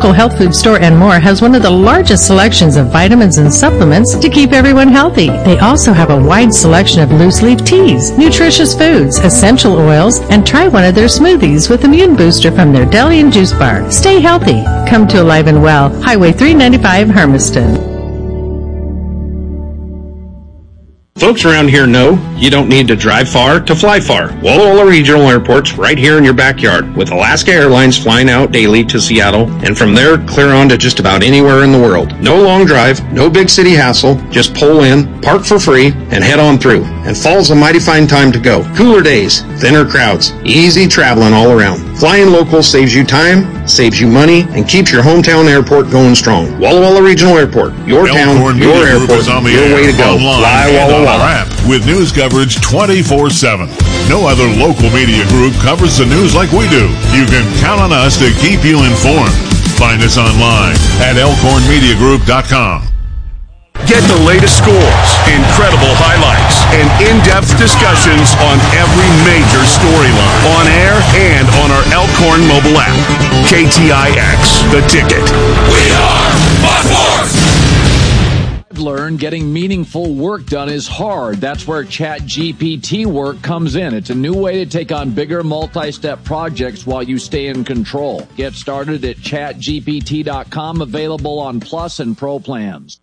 local health food store and more has one of the largest selections of vitamins and supplements to keep everyone healthy. They also have a wide selection of loose leaf teas, nutritious foods, essential oils, and try one of their smoothies with Immune Booster from their deli and juice bar. Stay healthy. Come to Alive and Well, Highway 395, Hermiston. Folks around here know you don't need to drive far to fly far. Walla Walla Regional Airport's right here in your backyard, with Alaska Airlines flying out daily to Seattle, and from there clear on to just about anywhere in the world. No long drive, no big city hassle, just pull in, park for free, and head on through. And fall's a mighty fine time to go. Cooler days, thinner crowds, easy traveling all around. Flying local saves you time, saves you money, and keeps your hometown airport going strong. Walla Walla Regional Airport, your town, your airport, your way to go. Fly Walla Walla. App with news coverage 24/7. No other local media group covers the news like we do. You can count on us to keep you informed. Find us online at elkhornmediagroup.com. Get the latest scores, incredible highlights, and in-depth discussions on every major storyline on air and on our Elkhorn mobile app. KTIX, The Ticket. We are Buckforce! Learn getting meaningful work done is hard. That's where ChatGPT work comes in. It's a new way to take on bigger multi-step projects while you stay in control. Get started at chatgpt.com, available on Plus and Pro plans.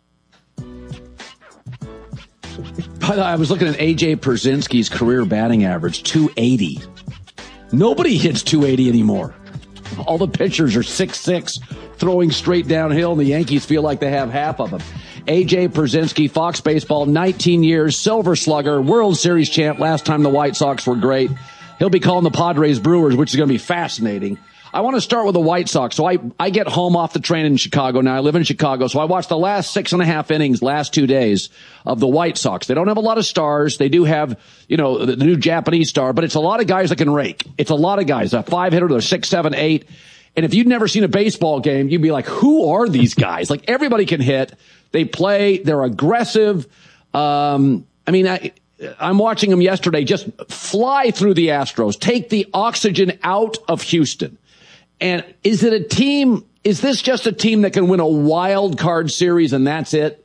I was looking at A.J. Pierzynski's career batting average, 280. Nobody hits 280 anymore. All the pitchers are 6'6", throwing straight downhill, and the Yankees feel like they have half of them. A.J. Pierzynski, Fox Baseball, 19 years, Silver Slugger, World Series champ. Last time the White Sox were great. He'll be calling the Padres Brewers, which is going to be fascinating. I want to start with the White Sox. So I get home off the train in Chicago now. I live in Chicago. So I watched the last 6.5 innings, last 2 days of the White Sox. They don't have a lot of stars. They do have, the new Japanese star, but it's a lot of guys that can rake. It's a lot of guys. A 5-hitter, they're 6, 7, 8. And if you'd never seen a baseball game, you'd be like, who are these guys? Like, everybody can hit. They play. They're aggressive. I'm watching them yesterday just fly through the Astros, take the oxygen out of Houston. And is this just a team that can win a wild card series and that's it?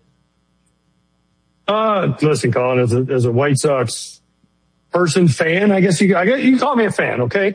Listen, Colin, as a White Sox fan, I guess you can call me a fan, okay?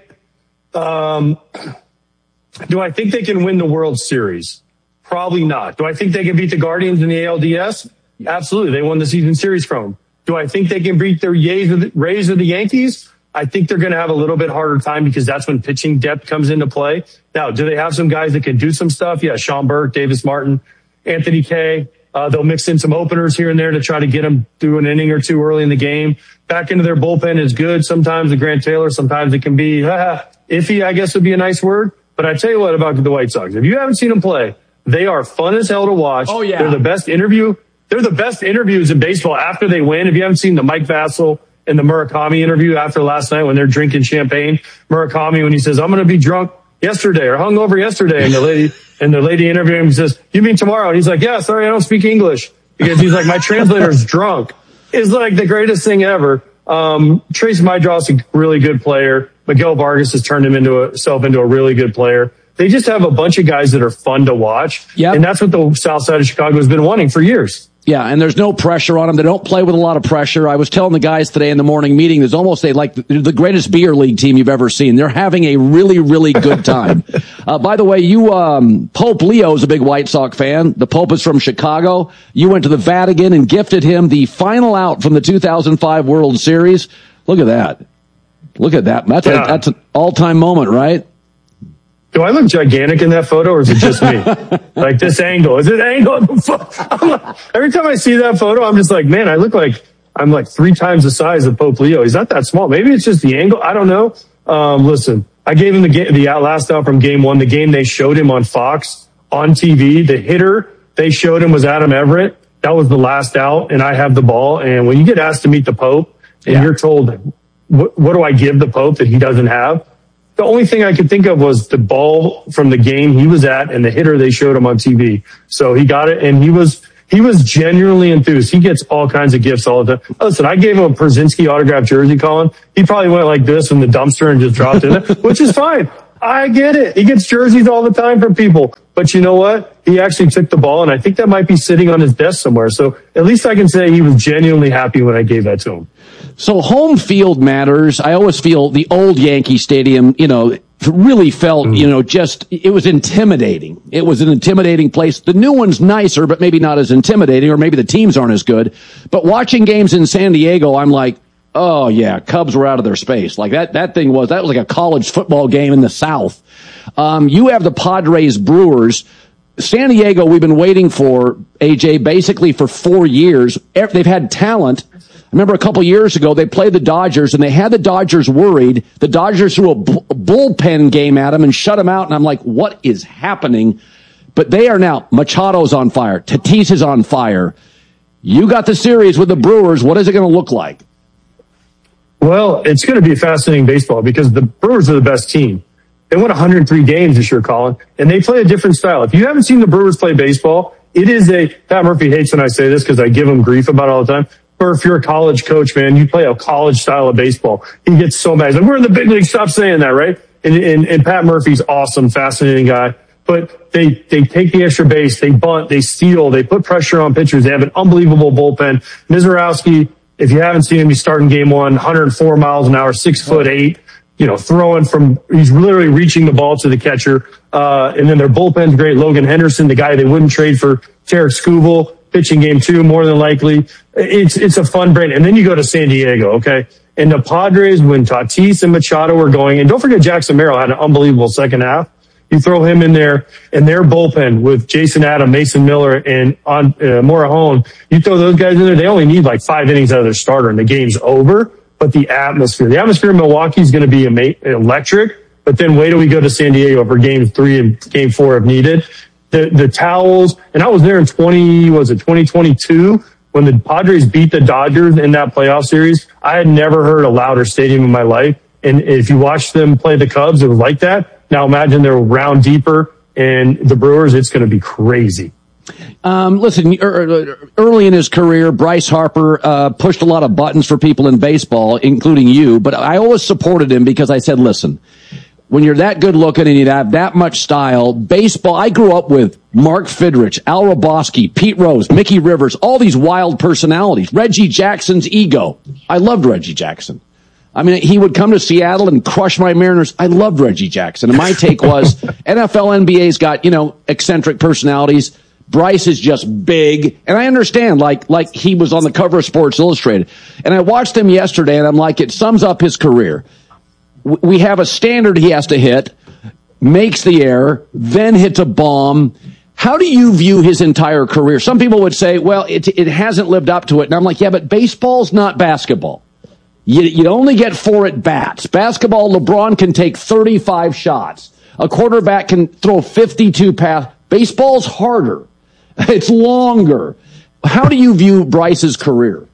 Do I think they can win the World Series? Probably not. Do I think they can beat the Guardians in the ALDS? Absolutely. They won the season series from them. Do I think they can beat the Rays or the Yankees? I think they're going to have a little bit harder time because that's when pitching depth comes into play. Now, do they have some guys that can do some stuff? Yeah, Sean Burke, Davis Martin, Anthony Kay. They'll mix in some openers here and there to try to get them through an inning or two early in the game. Back into their bullpen is good. Sometimes the Grant Taylor, sometimes it can be iffy, I guess would be a nice word. But I tell you what about the White Sox. If you haven't seen them play, they are fun as hell to watch. Oh, yeah. They're the best interviews in baseball after they win. If you haven't seen the Mike Vassell and the Murakami interview after last night when they're drinking champagne, Murakami, when he says, I'm going to be drunk yesterday or hungover yesterday. And the lady interviewing him says, you mean tomorrow? And he's like, yeah, sorry, I don't speak English. Because he's like, my translator's drunk. It's like the greatest thing ever. Trace Mydros, a really good player. Miguel Vargas has turned himself into a really good player. They just have a bunch of guys that are fun to watch. Yep. And that's what the South Side of Chicago has been wanting for years. Yeah, and there's no pressure on them. They don't play with a lot of pressure. I was telling the guys today in the morning meeting, there's almost the greatest beer league team you've ever seen. They're having a really, really good time. By the way, Pope Leo's a big White Sox fan. The Pope is from Chicago. You went to the Vatican and gifted him the final out from the 2005 World Series. Look at that. That's an all-time moment, right? Do I look gigantic in that photo, or is it just me? Like this angle? Is it angle? Every time I see that photo, I'm just like, man, I look like I'm like 3 times the size of Pope Leo. He's not that small. Maybe it's just the angle. I don't know. Listen, I gave him the last out from game 1. The game they showed him on Fox on TV. The hitter they showed him was Adam Everett. That was the last out, and I have the ball. And when you get asked to meet the Pope, and you're told, what do I give the Pope that he doesn't have? The only thing I could think of was the ball from the game he was at and the hitter they showed him on TV. So he got it, and he was genuinely enthused. He gets all kinds of gifts all the time. Listen, I gave him a Pierzynski autographed jersey, Colin. He probably went like this in the dumpster and just dropped it, which is fine. I get it. He gets jerseys all the time from people. But you know what? He actually took the ball, and I think that might be sitting on his desk somewhere. So at least I can say he was genuinely happy when I gave that to him. So home field matters. I always feel the old Yankee Stadium, really felt, it was intimidating. It was an intimidating place. The new one's nicer, but maybe not as intimidating, or maybe the teams aren't as good. But watching games in San Diego, I'm like, oh yeah, Cubs were out of their space. Like that was like a college football game in the South. You have the Padres Brewers. San Diego, we've been waiting for, AJ, basically for 4 years. They've had talent. I remember a couple years ago, they played the Dodgers, and they had the Dodgers worried. The Dodgers threw a bullpen game at them and shut them out, and I'm like, what is happening? But they are now, Machado's on fire. Tatis is on fire. You got the series with the Brewers. What is it going to look like? Well, it's going to be fascinating baseball because the Brewers are the best team. They won 103 games this year, Colin, and they play a different style. If you haven't seen the Brewers play baseball, it is Pat Murphy hates when I say this because I give him grief about it all the time. Or if you're a college coach, man, you play a college style of baseball. He gets so mad. He's like, we're in the big league. Stop saying that, right? And Pat Murphy's awesome, fascinating guy. But they take the extra base, they bunt, they steal, they put pressure on pitchers. They have an unbelievable bullpen. Mizorowski, if you haven't seen him, he's starting game one, 104 miles an hour, 6'8", throwing he's literally reaching the ball to the catcher. And then their bullpen's great. Logan Henderson, the guy they wouldn't trade for Tarek Skubal, pitching game two, more than likely. It's a fun brand. And then you go to San Diego, okay? And the Padres, when Tatis and Machado were going, and don't forget Jackson Merrill had an unbelievable second half. You throw him in there, and their bullpen with Jason Adam, Mason Miller, and Morejon, you throw those guys in there, they only need like 5 innings out of their starter, and the game's over. But the atmosphere in Milwaukee is going to be electric. But then wait till we go to San Diego for game 3 and game 4 if needed. The towels, and I was there in 2022 when the Padres beat the Dodgers in that playoff series. I had never heard a louder stadium in my life. And if you watch them play the Cubs, it was like that. Now imagine they're round deeper and the Brewers, it's going to be crazy. Listen, early in his career, Bryce Harper pushed a lot of buttons for people in baseball, including you. But I always supported him because I said, listen, when you're that good looking and you have that much style, baseball, I grew up with Mark Fidrich, Al Roboski, Pete Rose, Mickey Rivers, all these wild personalities. Reggie Jackson's ego. I loved Reggie Jackson. I mean, he would come to Seattle and crush my Mariners. I loved Reggie Jackson. And my take was NFL, NBA's got, eccentric personalities. Bryce is just big. And I understand, like he was on the cover of Sports Illustrated. And I watched him yesterday and I'm like, it sums up his career. We have a standard he has to hit, makes the error, then hits a bomb. How do you view his entire career? Some people would say, well, it hasn't lived up to it. And I'm like, yeah, but baseball's not basketball. You only get 4 at bats. Basketball, LeBron can take 35 shots. A quarterback can throw 52 passes. Baseball's harder. It's longer. How do you view Bryce's career?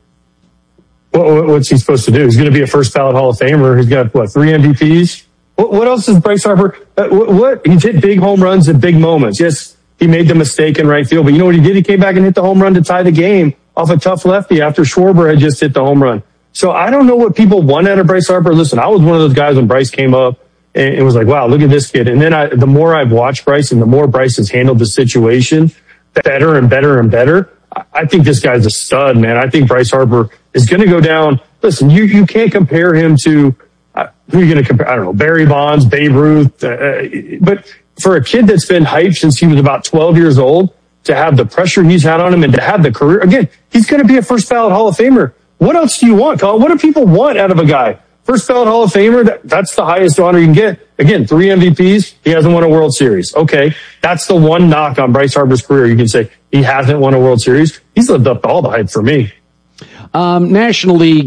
Well, what's he supposed to do? He's going to be a first ballot Hall of Famer. He's got 3 MVPs. What else is Bryce Harper? He's hit big home runs at big moments. Yes, he made the mistake in right field, but you know what he did? He came back and hit the home run to tie the game off a tough lefty after Schwarber had just hit the home run. So I don't know what people want out of Bryce Harper. Listen, I was one of those guys when Bryce came up and it was like, wow, look at this kid. And then the more I've watched Bryce and the more Bryce has handled the situation better and better and better, I think this guy's a stud, man. I think Bryce Harper is going to go down. Listen, you can't compare him to who you're going to compare. I don't know, Barry Bonds, Babe Ruth. But for a kid that's been hyped since he was about 12 years old, to have the pressure he's had on him and to have the career, again, he's going to be a first ballot Hall of Famer. What else do you want, Colin? What do people want out of a guy? First ballot Hall of Famer, that's the highest honor you can get. Again, 3 MVPs, he hasn't won a World Series. Okay, that's the one knock on Bryce Harper's career. You can say he hasn't won a World Series. He's lived up to all the hype for me. National League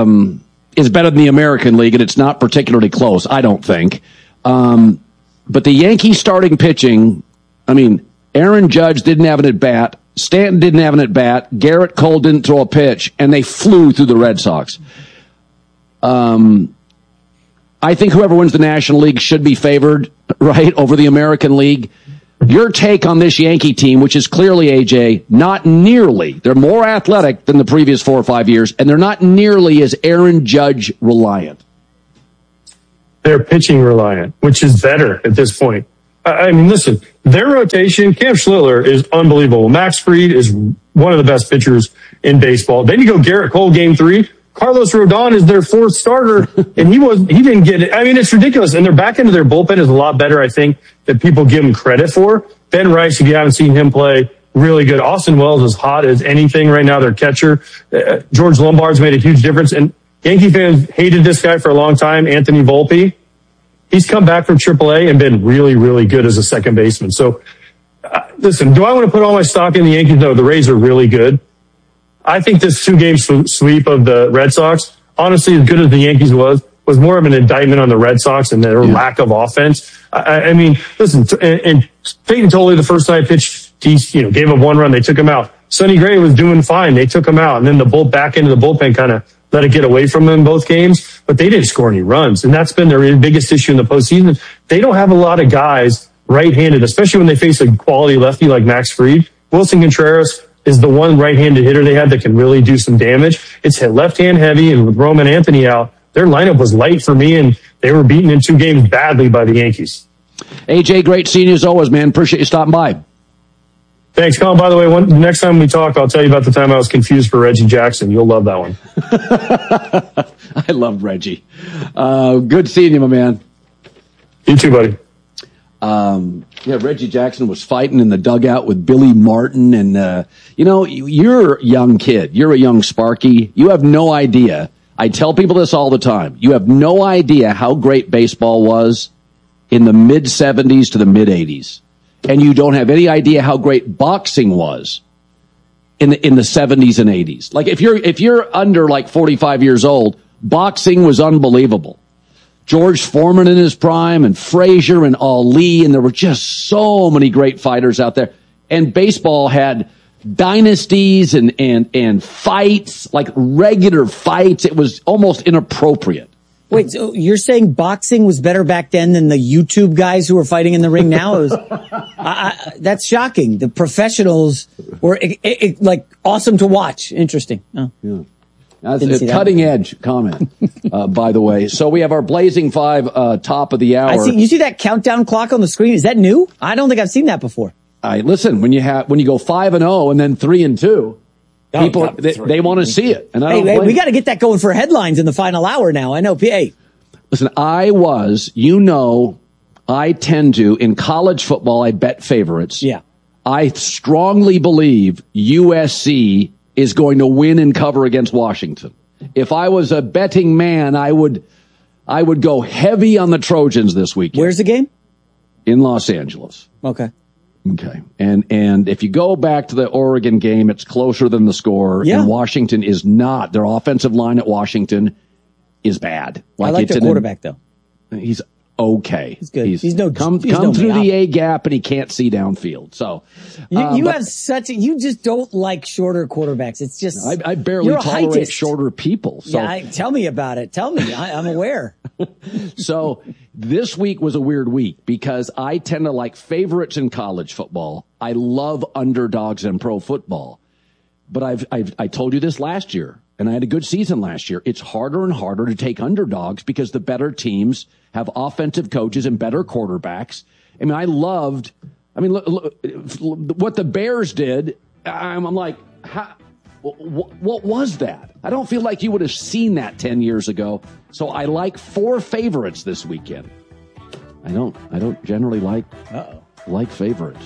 is better than the American League, and it's not particularly close, I don't think. But the Yankees starting pitching, I mean, Aaron Judge didn't have an at-bat. Stanton didn't have an at-bat. Garrett Cole didn't throw a pitch, and they flew through the Red Sox. I think whoever wins the National League should be favored, right, over the American League. Your take on this Yankee team, which is clearly, AJ, not nearly, they're more athletic than the previous 4 or 5 years, and they're not nearly as Aaron Judge reliant. they're pitching reliant, which is better at this point. I mean, listen, their rotation, Cam Schlittler is unbelievable. Max Fried is one of the best pitchers in baseball. Then you go Garrett Cole, game 3. Carlos Rodon is their 4th starter, and he didn't get it. I mean, it's ridiculous. And their back end of their bullpen is a lot better, I think, than people give him credit for. Ben Rice, if you haven't seen him play, really good. Austin Wells is hot as anything right now, their catcher. George Lombard's made a huge difference. And Yankee fans hated this guy for a long time, Anthony Volpe. He's come back from AAA and been really, really good as a second baseman. So, listen, do I want to put all my stock in the Yankees? No, the Rays are really good. I think this 2-game sweep of the Red Sox, honestly, as good as the Yankees was more of an indictment on the Red Sox and their lack of offense. I mean, listen, and Peyton Tolley, the first night pitched, gave up 1 run. They took him out. Sonny Gray was doing fine. They took him out. And then the back end of the bullpen kind of let it get away from them both games, but they didn't score any runs. And that's been their biggest issue in the postseason. They don't have a lot of guys right-handed, especially when they face a quality lefty like Max Fried. Wilson Contreras is the one right-handed hitter they have that can really do some damage. It's hit left-hand heavy, and with Roman Anthony out, their lineup was light for me, and they were beaten in 2 games badly by the Yankees. AJ, great seeing you as always, man. Appreciate you stopping by. Thanks, Colin. By the way, the next time we talk, I'll tell you about the time I was confused for Reggie Jackson. You'll love that one. I love Reggie. Good seeing you, my man. You too, buddy. Reggie Jackson was fighting in the dugout with Billy Martin. And, you're a young kid. You're a young Sparky. You have no idea. I tell people this all the time. You have no idea how great baseball was in the mid-'70s to the mid-'80s. And you don't have any idea how great boxing was in the 70s and 80s. Like if you're under like 45 years old, boxing was unbelievable. George Foreman in his prime and Frazier and Ali, and there were just so many great fighters out there. And baseball had dynasties and fights, like regular fights. It was almost inappropriate. Wait, so you're saying boxing was better back then than the YouTube guys who are fighting in the ring now? It was, that's shocking. The professionals were like awesome to watch. Interesting. Oh. Yeah. That's a cutting edge comment, by the way. So we have our Blazing 5 top of the hour. You see that countdown clock on the screen? Is that new? I don't think I've seen that before. Listen, when you go 5-0 and then 3-2. People, they want to see it. And we got to get that going for headlines in the final hour now. I know. Hey. Listen, I tend to, in college football, I bet favorites. Yeah. I strongly believe USC is going to win and cover against Washington. If I was a betting man, I would go heavy on the Trojans this weekend. Where's the game? In Los Angeles. Okay. And if you go back to the Oregon game, it's closer than the score. Yeah. And Washington is not. Their offensive line at Washington is bad. I like their quarterback, though. He's okay. He's good. Come through the A gap, and he can't see downfield. So you just don't like shorter quarterbacks. It's just I barely tolerate shorter people. So. Yeah, tell me about it. Tell me. I'm aware. So this week was a weird week because I tend to like favorites in college football. I love underdogs in pro football. But I told you this last year, and I had a good season last year. It's harder and harder to take underdogs because the better teams have offensive coaches and better quarterbacks. I mean, look what the Bears did. I'm like, what was that? I don't feel like you would have seen that 10 years ago. So I like 4 favorites this weekend. I don't generally like favorites.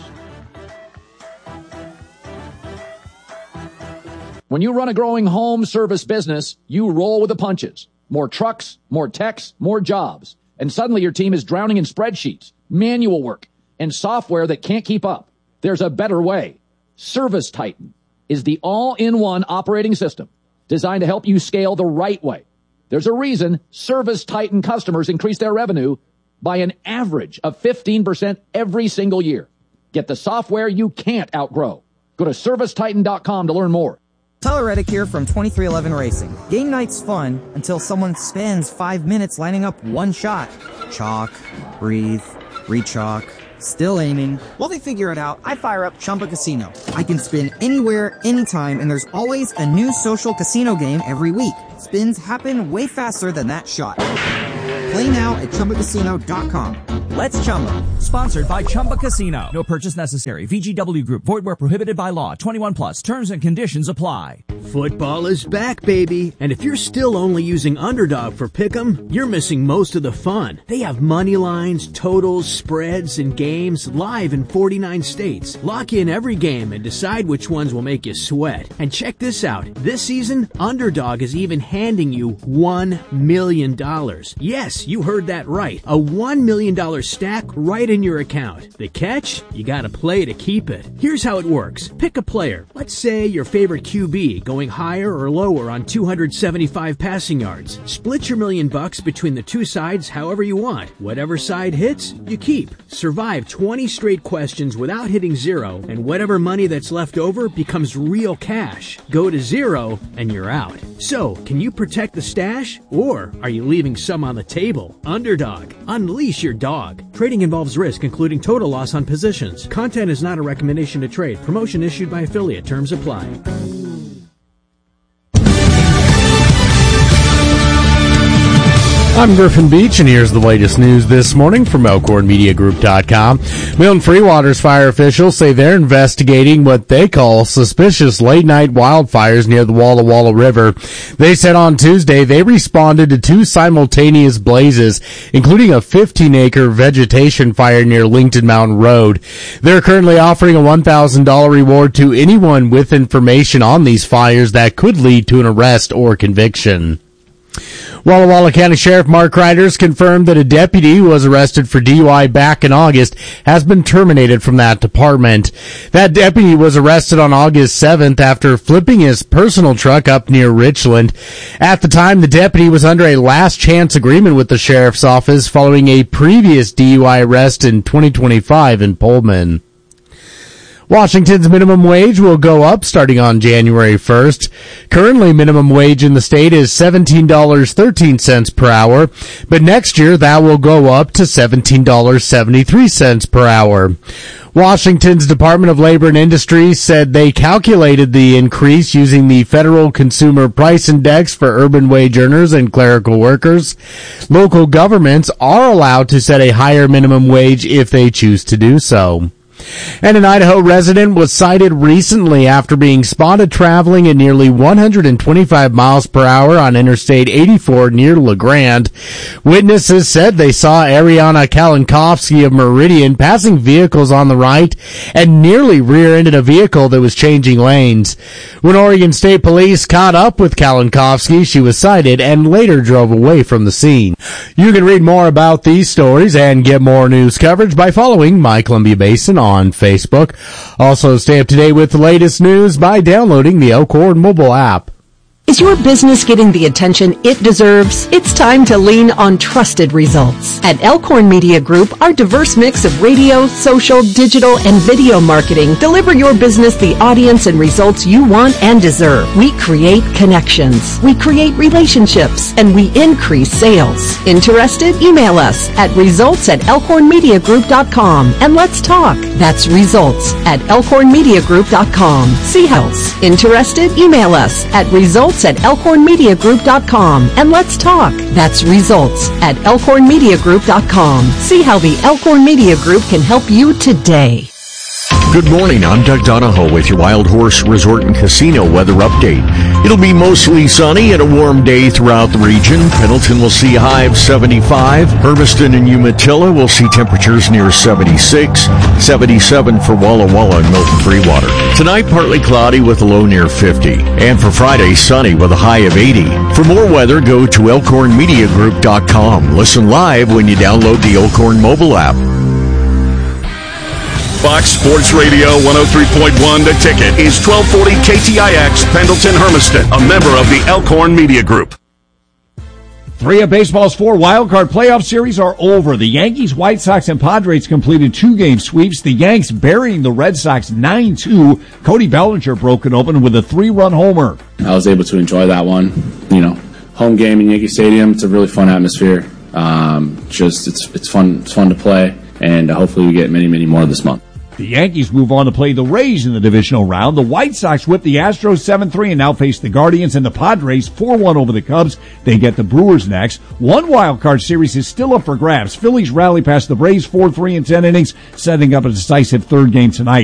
When you run a growing home service business, you roll with the punches. More trucks, more techs, more jobs. And suddenly your team is drowning in spreadsheets, manual work, and software that can't keep up. There's a better way. Service Titan is the all-in-one operating system designed to help you scale the right way. There's a reason Service Titan customers increase their revenue by an average of 15% every single year. Get the software you can't outgrow. Go to ServiceTitan.com to learn more. Tyler Reddick here from 2311 Racing. Game night's fun until someone spends 5 minutes lining up one shot. Chalk, breathe, re-chalk, still aiming. While they figure it out, I fire up Chumba Casino. I can spin anywhere, anytime, and there's always a new social casino game every week. Spins happen way faster than that shot. Play now at ChumbaCasino.com. Let's Chumba. Sponsored by Chumba Casino. No purchase necessary. VGW Group. Void where prohibited by law. 21 plus. Terms and conditions apply. Football is back, baby. And if you're still only using Underdog for Pick'em, you're missing most of the fun. They have money lines, totals, spreads, and games live in 49 states. Lock in every game and decide which ones will make you sweat. And check this out. This season, Underdog is even handing you $1 million. Yes, you heard that right. A $1 million stack right in your account. The catch? You gotta play to keep it. Here's how it works. Pick a player. Let's say your favorite QB going higher or lower on 275 passing yards. Split your $1 million between the two sides however you want. Whatever side hits, you keep. Survive 20 straight questions without hitting zero, and whatever money that's left over becomes real cash. Go to zero, and you're out. So, can you protect the stash, or are you leaving some on the table? Underdog. Unleash your dog. Trading involves risk, including total loss on positions. Content is not a recommendation to trade. Promotion issued by affiliate. Terms apply. I'm Griffin Beach, and here's the latest news this morning from ElkhornMediaGroup.com. Milton Freewater's fire officials say they're investigating what they call suspicious late-night wildfires near the Walla Walla River. They said on Tuesday they responded to two simultaneous blazes, including a 15-acre vegetation fire near Lincoln Mountain Road. They're currently offering a $1,000 reward to anyone with information on these fires that could lead to an arrest or conviction. Walla Walla County Sheriff Mark Reiters confirmed that a deputy who was arrested for DUI back in August has been terminated from that department. That deputy was arrested on August 7th after flipping his personal truck up near Richland. At the time, the deputy was under a last chance agreement with the sheriff's office following a previous DUI arrest in 2025 in Pullman. Washington's minimum wage will go up starting on January 1st. Currently, minimum wage in the state is $17.13 per hour, but next year that will go up to $17.73 per hour. Washington's Department of Labor and Industry said they calculated the increase using the Federal Consumer Price Index for urban wage earners and clerical workers. Local governments are allowed to set a higher minimum wage if they choose to do so. And an Idaho resident was cited recently after being spotted traveling at nearly 125 miles per hour on Interstate 84 near La Grande. Witnesses said they saw Ariana Kalinkovsky of Meridian passing vehicles on the right and nearly rear-ended a vehicle that was changing lanes. When Oregon State Police caught up with Kalinkovsky, she was cited and later drove away from the scene. You can read more about these stories and get more news coverage by following My Columbia Basin on Facebook. Also, stay up to date with the latest news by downloading the Elkhorn mobile app. Is your business getting the attention it deserves? It's time to lean on trusted results. At Elkhorn Media Group, our diverse mix of radio, social, digital, and video marketing deliver your business the audience and results you want and deserve. We create connections, we create relationships, and we increase sales. Interested? Email us at results@elkhornmediagroup.com and let's talk. That's results@elkhornmediagroup.com. See house. Interested? Email us at results@elkhornmediagroup.com and let's talk. That's results@elkhornmediagroup.com. See how the Elkhorn Media Group can help you today. Good morning, I'm Doug Donahoe with your Wild Horse Resort and Casino weather update. It'll be mostly sunny and a warm day throughout the region. Pendleton will see a high of 75. Hermiston and Umatilla will see temperatures near 76. 77 for Walla Walla and Milton Freewater. Tonight, partly cloudy with a low near 50. And for Friday, sunny with a high of 80. For more weather, go to elkhornmediagroup.com. Listen live when you download the Elkhorn mobile app. Fox Sports Radio 103.1 The Ticket is 1240 KTIX Pendleton Hermiston, a member of the Elkhorn Media Group. 3 of baseball's 4 wildcard playoff series are over. The Yankees, White Sox, and Padres completed 2-game sweeps. The Yanks burying the Red Sox 9-2. Cody Bellinger broke it open with a 3-run homer. I was able to enjoy that one. You know, home game in Yankee Stadium. It's a really fun atmosphere. It's fun to play, and hopefully we get many, many more this month. The Yankees move on to play the Rays in the divisional round. The White Sox whip the Astros 7-3 and now face the Guardians, and the Padres 4-1 over the Cubs. They get the Brewers next. One wild card series is still up for grabs. Phillies rally past the Braves 4-3 in 10 innings, setting up a decisive third game tonight.